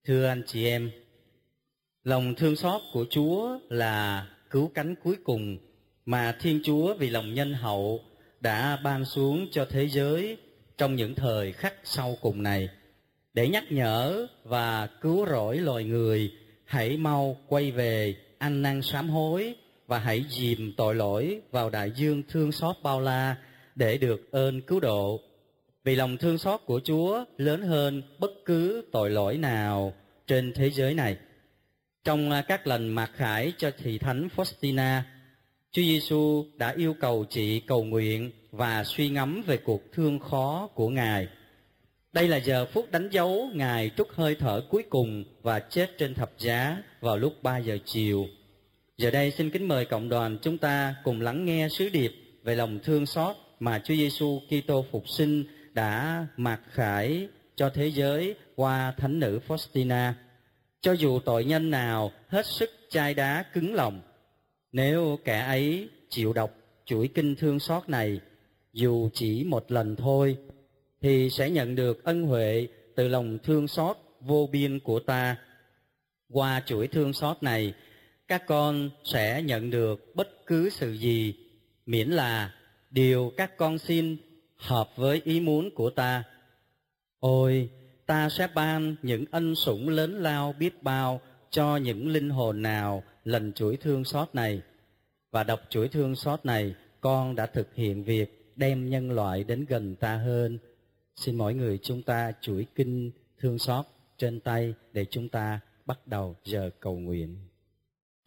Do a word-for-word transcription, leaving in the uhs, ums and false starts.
Thưa anh chị em, lòng thương xót của Chúa là cứu cánh cuối cùng mà Thiên Chúa vì lòng nhân hậu đã ban xuống cho thế giới trong những thời khắc sau cùng này, để nhắc nhở và cứu rỗi loài người hãy mau quay về ăn năn sám hối và hãy dìm tội lỗi vào đại dương thương xót bao la để được ơn cứu độ. Vì lòng thương xót của Chúa lớn hơn bất cứ tội lỗi nào trên thế giới này. Trong các lần mặc khải cho thị thánh Faustina, Chúa Giêsu đã yêu cầu chị cầu nguyện và suy ngẫm về cuộc thương khó của Ngài. Đây là giờ phút đánh dấu Ngài trút hơi thở cuối cùng và chết trên thập giá vào lúc ba giờ chiều. Giờ đây xin kính mời cộng đoàn chúng ta cùng lắng nghe sứ điệp về lòng thương xót mà Chúa Giêsu Kitô phục sinh đã mặc khải cho thế giới qua thánh nữ Faustina. Cho dù tội nhân nào hết sức chai đá cứng lòng, nếu kẻ ấy chịu đọc chuỗi kinh thương xót này dù chỉ một lần thôi, thì sẽ nhận được ân huệ từ lòng thương xót vô biên của ta. Qua chuỗi thương xót này, các con sẽ nhận được bất cứ sự gì, miễn là điều các con xin hợp với ý muốn của ta. Ôi, ta sẽ ban những ân sủng lớn lao biết bao cho những linh hồn nào lần chuỗi thương xót này. Và đọc chuỗi thương xót này, con đã thực hiện việc đem nhân loại đến gần ta hơn. Xin mỗi người chúng ta chuỗi kinh thương xót trên tay để chúng ta bắt đầu giờ cầu nguyện.